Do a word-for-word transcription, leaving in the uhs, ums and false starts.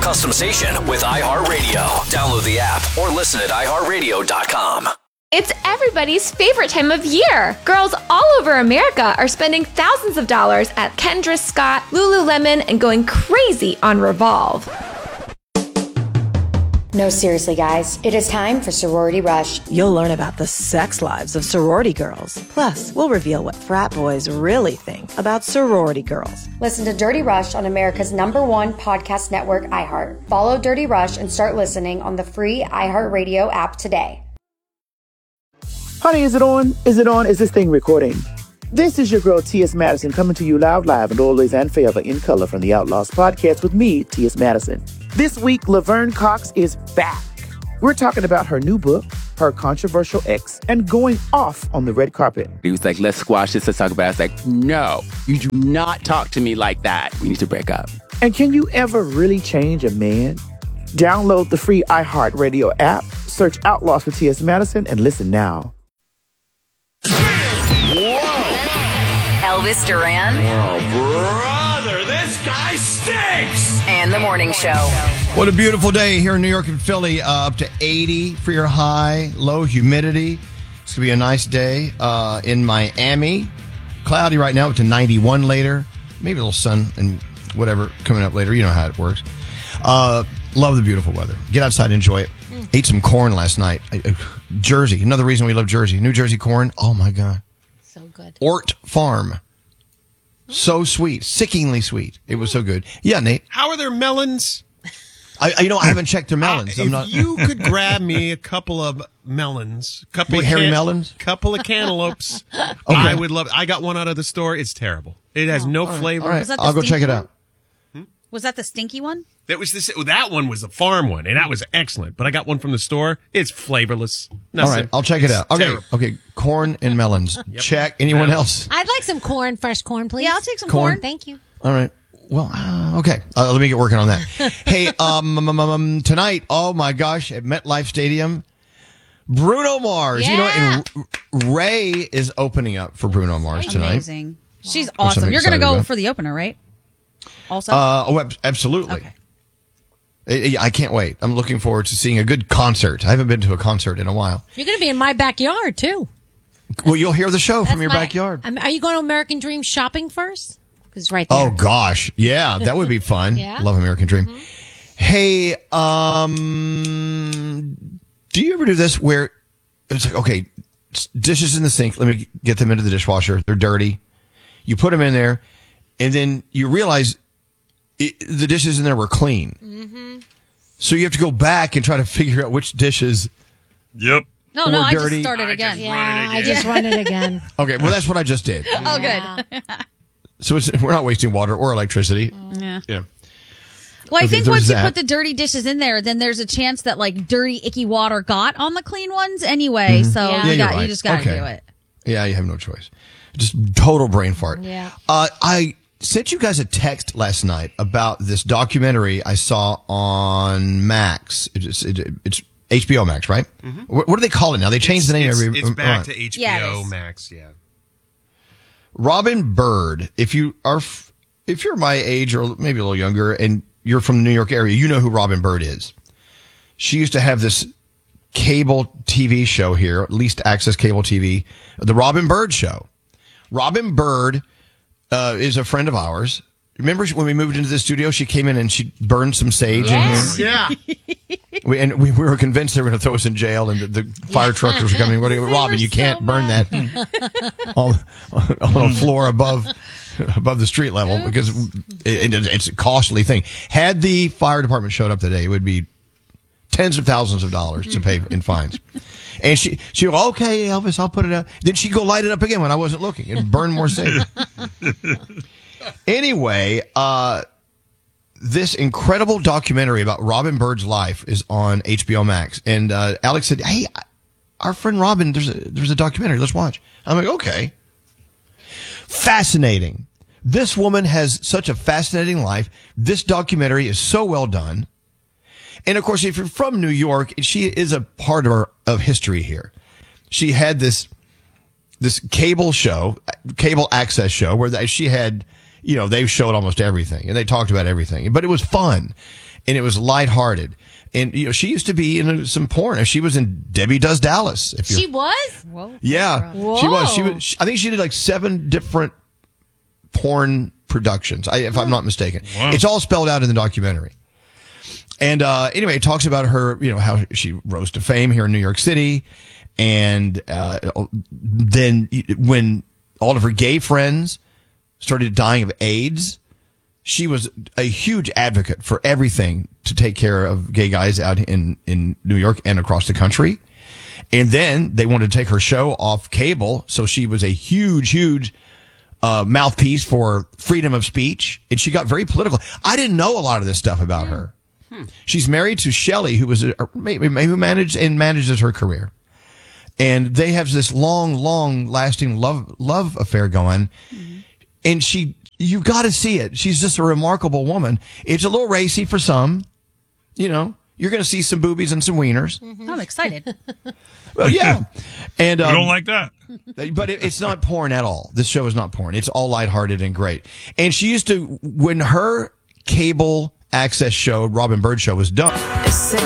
custom station with iHeartRadio. Download the app or listen at i heart radio dot com. It's everybody's favorite time of year. Girls all over America are spending thousands of dollars at Kendra Scott, Lululemon, and going crazy on Revolve. No, seriously, guys. It is time for Sorority Rush. You'll learn about the sex lives of sorority girls. Plus, we'll reveal what frat boys really think about sorority girls. Listen to Dirty Rush on America's number one podcast network, iHeart. Follow Dirty Rush and start listening on the free iHeartRadio app today. Honey, is it on? Is it on? Is this thing recording? This is your girl, T S. Madison, coming to you loud, live, and always and forever in color from the Outlaws podcast with me, T S. Madison. This week, Laverne Cox is back. We're talking about her new book, her controversial ex, and going off on the red carpet. He was like, let's squash this, let's talk about it. I was like, no, you do not talk to me like that. We need to break up. And can you ever really change a man? Download the free iHeartRadio app, search Outlaws for T S. Madison, and listen now. Elvis Duran. Oh, brother, this guy stinks! And The Morning Show. What a beautiful day here in New York and Philly. Uh, up to eighty for your high, low humidity. It's going to be a nice day. Uh, in Miami, cloudy right now, up to ninety-one later. Maybe a little sun and whatever coming up later. You know how it works. Uh, love the beautiful weather. Get outside and enjoy it. Mm. Ate some corn last night. Uh, Jersey, another reason we love Jersey. New Jersey corn. Oh, my God. So good. Ort Farm. So sweet. Sickeningly sweet. It was so good. Yeah, Nate. How are their melons? I, I you know, I haven't checked their melons. Uh, I'm if not. you could grab me a couple of melons, couple Big of hairy can- melons, couple of cantaloupes, okay. I would love. I got one out of the store. It's terrible. It has Oh, no all right, flavor. All right, I'll go check it out. Hmm? Was that the stinky one? That was this. That one was the farm one, and that was excellent. But I got one from the store. It's flavorless. Nothing. All right, I'll check it It's out. Okay, terrible. okay. Corn and melons. Yep. Check. Anyone else? I'd like some corn, fresh corn, please. Yeah, I'll take some Corn? corn. Thank you. All right. Well, uh, okay. Uh, let me get working on that. Hey, um, um, um, um, tonight, oh my gosh, at MetLife Stadium, Bruno Mars. Yeah. You know, and Ray is opening up for Bruno Mars tonight. Amazing. She's Which I'm awesome. You're going to excited go about. for the opener, right? Also? Uh, oh, ab- absolutely. Okay. I, I can't wait. I'm looking forward to seeing a good concert. I haven't been to a concert in a while. You're going to be in my backyard, too. Well, you'll hear the show from That's your my- backyard. I'm- are you going to American Dream shopping first? Because right there. Oh, gosh. Yeah, that would be fun. Yeah. Love American Dream. Mm-hmm. Hey, um, do you ever do this where it's like, okay, dishes in the sink. Let me get them into the dishwasher. They're dirty. You put them in there, and then you realize it, the dishes in there were clean. Mm-hmm. So you have to go back and try to figure out which dishes. Yep. No, no, Or I just dirty. started I again. just Yeah, run it I again. just run it again. Okay, well, that's what I just did. Oh, good. So it's, we're not wasting water or electricity. Yeah. Yeah. Well, I Okay, think there's once you that. put the dirty dishes in there, then there's a chance that like dirty, icky water got on the clean ones anyway. So Yeah. Yeah, you, you're got, right. you just got to Okay. do it. Yeah, you have no choice. Just total brain fart. Yeah. Uh, I sent you guys a text last night about this documentary I saw on Max. It's, it, it's H B O Max, right? Mm-hmm. What, what do they call it now? They changed the name It's, every. it's back uh, to H B O Yeah, it is. Max. Yeah. Robin Bird. If you are, f- if you're my age or maybe a little younger, and you're from the New York area, you know who Robin Bird is. She used to have this cable T V show here, at least access cable T V, the Robin Bird Show. Robin Bird uh, is a friend of ours. Remember when we moved into the studio, she came in and she burned some sage Yes. in here? Yeah. We, and we, we were convinced they were going to throw us in jail, and the, the fire trucks were coming. What do you- Robin, you can't burn that on, on a floor above above the street level because it, it, it's a costly thing. Had the fire department showed up today, it would be tens of thousands of dollars to pay in fines. And she she go, okay, Elvis, I'll put it out. Then she'd go light it up again when I wasn't looking and burn more sage. Anyway, uh, this incredible documentary about Robin Bird's life is on H B O Max. And uh, Alex said, hey, our friend Robin, there's a, there's a documentary. Let's watch. I'm like, okay. Fascinating. This woman has such a fascinating life. This documentary is so well done. And of course, if you're from New York, she is a part of our, of history here. She had this this cable show, cable access show, where she had you know, they showed almost everything and they talked about everything, but it was fun and it was lighthearted. And, you know, she used to be in some porn. She was in Debbie Does Dallas. If She was? Whoa. Yeah, Whoa. she was. She was. She, I think she did like seven different porn productions, I, if I'm not mistaken. Wow. It's all spelled out in the documentary. And uh, anyway, it talks about her, you know, how she rose to fame here in New York City. And uh, then when all of her gay friends started dying of AIDS, she was a huge advocate for everything to take care of gay guys out in, in New York and across the country. And then they wanted to take her show off cable. So she was a huge, huge uh, mouthpiece for freedom of speech. And she got very political. I didn't know a lot of this stuff about her. Hmm. She's married to Shelley, who was a, who managed and manages her career. And they have this long, long lasting love, love affair going. Mm-hmm. And she, you got to see it. She's just a remarkable woman. It's a little racy for some. You know, you're going to see some boobies and some wieners. Mm-hmm. I'm excited. Well, yeah. And um, I don't like that. But it, it's not porn at all. This show is not porn. It's all lighthearted and great. And she used to, when her cable access show, Robin Bird Show, was done.